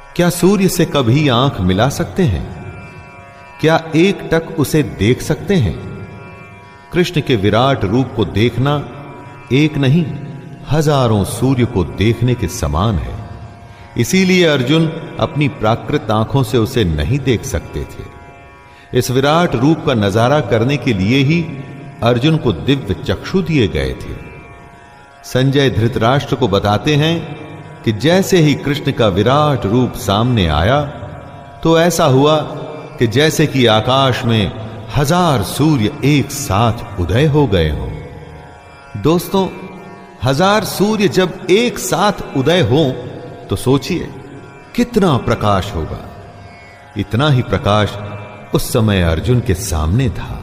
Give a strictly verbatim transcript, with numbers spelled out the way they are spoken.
क्या सूर्य से कभी आंख मिला सकते हैं? क्या एक टक उसे देख सकते हैं? कृष्ण के विराट रूप को देखना एक नहीं, हजारों सूर्य को देखने के समान है। इसीलिए अर्जुन अपनी प्राकृत आंखों से उसे नहीं देख सकते थे। इस विराट रूप का नजारा करने के लिए ही अर्जुन को दिव्य चक्षु दिए गए थे। संजय धृतराष्ट्र को बताते हैं कि जैसे ही कृष्ण का विराट रूप सामने आया तो ऐसा हुआ कि जैसे कि आकाश में हजार सूर्य एक साथ उदय हो गए हों। दोस्तों, हजार सूर्य जब एक साथ उदय हो तो सोचिए कितना प्रकाश होगा। इतना ही प्रकाश उस समय अर्जुन के सामने था।